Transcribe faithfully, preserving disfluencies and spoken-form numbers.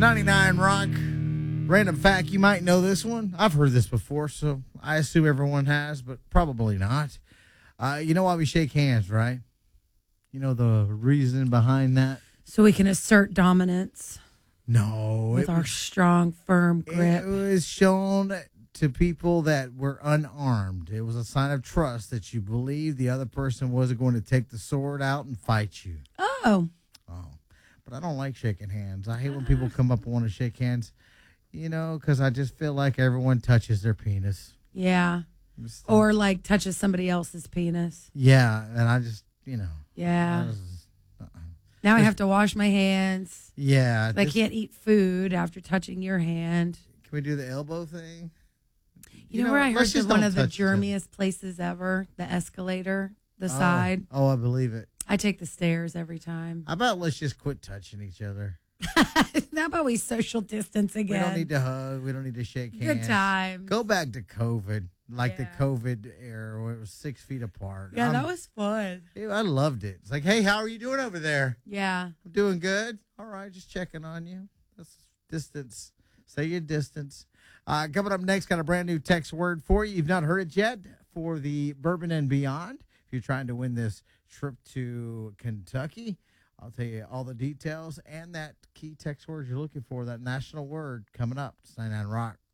ninety-nine Rock. Random fact, you might know this one. I've heard this before, so I assume everyone has, but probably not. Uh, you know why we shake hands, right? You know the reason behind that? So we can assert dominance. No. With our strong, firm grip. It was shown to people that were unarmed. It was a sign of trust that you believed the other person wasn't going to take the sword out and fight you. Oh. Oh. But I don't like shaking hands. I hate when people come up and want to shake hands, you know, because I just feel like everyone touches their penis. Yeah. Or like touches somebody else's penis. Yeah. And I just, you know. Yeah. I was, uh-uh. Now I have to wash my hands. Yeah. I just, can't eat food after touching your hand. Can we do the elbow thing? You, you know, know where I heard that one of the germiest places ever? The escalator, the oh. side. Oh, I believe it. I take the stairs every time. How about let's just quit touching each other? How about we social distance again? We don't need to hug. We don't need to shake hands. Good time. Go back to COVID, like yeah. the COVID era where it was six feet apart. Yeah, I'm, that was fun. I loved it. It's like, hey, how are you doing over there? Yeah. I'm doing good. All right, just checking on you. That's distance. Say your distance. Uh, coming up next, got a brand new text word for you. You've not heard it yet for the Bourbon and Beyond. If you're trying to win this trip to Kentucky, I'll tell you all the details and that key text word you're looking for, that national word coming up. It's ninety-nine Rock.